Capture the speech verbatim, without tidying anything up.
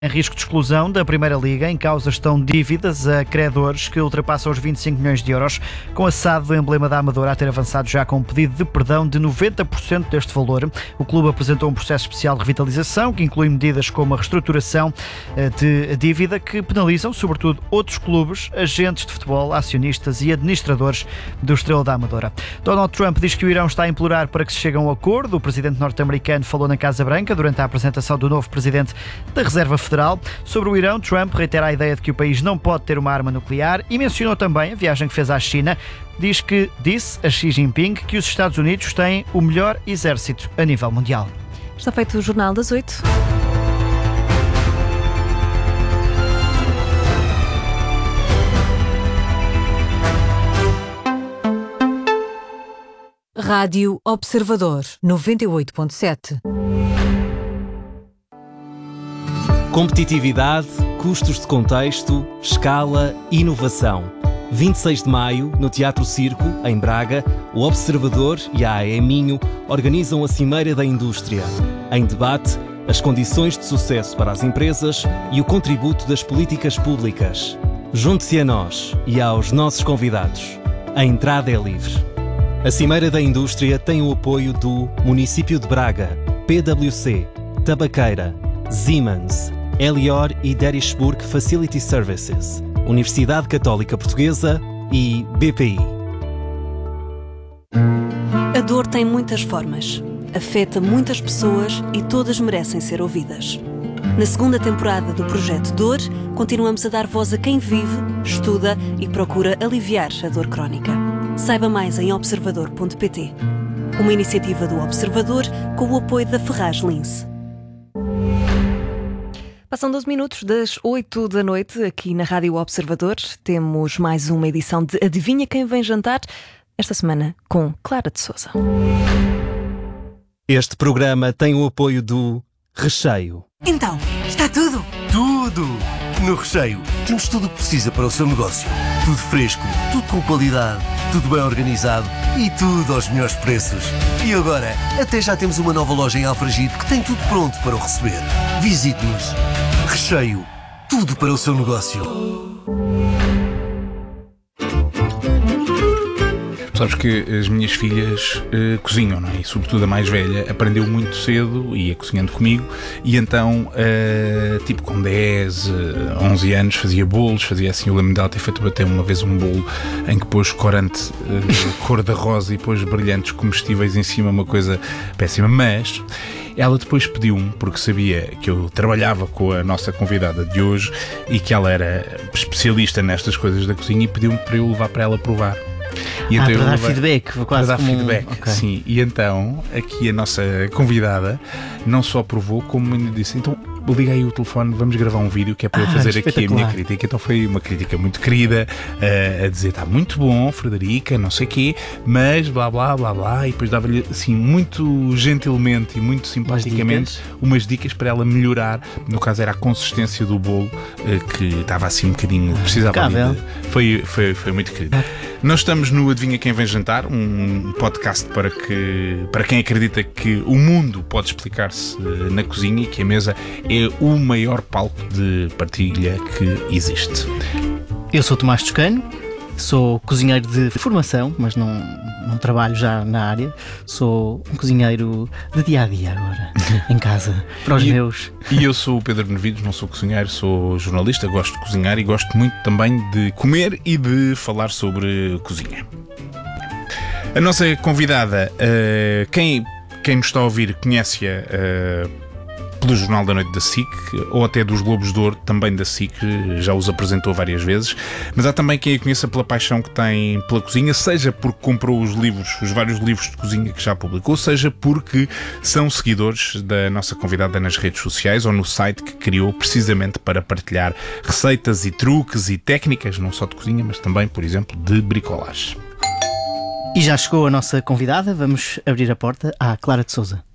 Em risco de exclusão da Primeira Liga, em causa estão dívidas a credores que ultrapassam os vinte e cinco milhões de euros, com a S A D do emblema da Amadora a ter avançado já com um pedido de perdão de noventa por cento deste valor. O clube apresentou um processo especial de revitalização que inclui medidas como a reestruturação de dívida que penalizam, sobretudo, outros clubes, agentes de futebol, acionistas e administradores do Estrela da Amadora. Donald Trump diz que o Irão está a implorar para que se chegue a um acordo. O presidente norte-americano falou na Casa Branca durante a apresentação do novo presidente da Reserva Federal. Sobre o Irão, Trump reitera a ideia de que o país não pode ter uma arma nuclear e mencionou também a viagem que fez à China. Diz que disse a Xi Jinping que os Estados Unidos têm o melhor exército a nível mundial. Está feito o Jornal das Oito. Rádio Observador, noventa e oito ponto sete. Competitividade, custos de contexto, escala, inovação. vinte e seis de maio, no Teatro Circo, em Braga, o Observador e a AEMinho organizam a Cimeira da Indústria. Em debate, as condições de sucesso para as empresas e o contributo das políticas públicas. Junte-se a nós e aos nossos convidados. A entrada é livre. A Cimeira da Indústria tem o apoio do Município de Braga, P W C, Tabaqueira, Siemens, Elior e Derishburg Facility Services, Universidade Católica Portuguesa e B P I. A dor tem muitas formas, afeta muitas pessoas e todas merecem ser ouvidas. Na segunda temporada do Projeto Dor, continuamos a dar voz a quem vive, estuda e procura aliviar a dor crónica. Saiba mais em observador ponto pt. Uma iniciativa do Observador com o apoio da Ferraz Lince. Passam doze minutos das oito da noite aqui na Rádio Observador. Temos mais uma edição de Adivinha Quem Vem Jantar, esta semana com Clara de Sousa. Este programa tem o apoio do Recheio. Então, está tudo? Tudo! No Recheio temos tudo o que precisa para o seu negócio. Tudo fresco, tudo com qualidade, tudo bem organizado e tudo aos melhores preços. E agora, até já temos uma nova loja em Alfragide que tem tudo pronto para o receber. Visite-nos. Recheio, tudo para o seu negócio. Sabes que as minhas filhas uh, cozinham, não é? E sobretudo a mais velha aprendeu muito cedo, ia cozinhando comigo, e então, uh, tipo com dez, onze anos, fazia bolos, fazia assim, eu lembro dela ter feito até uma vez um bolo em que pôs corante uh, cor da rosa e pôs brilhantes comestíveis em cima, uma coisa péssima, mas ela depois pediu-me, porque sabia que eu trabalhava com a nossa convidada de hoje e que ela era especialista nestas coisas da cozinha, e pediu-me para eu levar para ela provar. E ah, então para dar levei, feedback, quase para dar como feedback, um... okay. Sim. E então, aqui a nossa convidada não só provou, como ainda disse, então liga aí o telefone, vamos gravar um vídeo que é para ah, eu fazer aqui a minha crítica. Então foi uma crítica muito querida, uh, a dizer, está muito bom, Frederica, não sei o quê, mas blá blá blá blá, e depois dava-lhe assim muito gentilmente e muito simpaticamente umas dicas, umas dicas para ela melhorar. No caso era a consistência do bolo, uh, que estava assim um bocadinho, precisava de, foi, foi, foi muito querido. Nós estamos no Adivinha Quem Vem Jantar, um podcast para, que, para quem acredita que o mundo pode explicar-se na cozinha e que a mesa é o maior palco de partilha que existe. Eu sou Tomás Toscano, sou cozinheiro de formação, mas não, não trabalho já na área. Sou um cozinheiro de dia-a-dia agora, em casa, para os e, meus. E eu sou o Pedro Nevidos, não sou cozinheiro, sou jornalista, gosto de cozinhar e gosto muito também de comer e de falar sobre cozinha. A nossa convidada, uh, quem, quem nos está a ouvir conhece-a uh, pelo Jornal da Noite da S I C, ou até dos Globos de Ouro, também da S I C, já os apresentou várias vezes, mas há também quem a conheça pela paixão que tem pela cozinha, seja porque comprou os livros, os vários livros de cozinha que já publicou, seja porque são seguidores da nossa convidada nas redes sociais ou no site que criou precisamente para partilhar receitas e truques e técnicas, não só de cozinha, mas também, por exemplo, de bricolagem. E já chegou a nossa convidada, vamos abrir a porta à Clara de Sousa.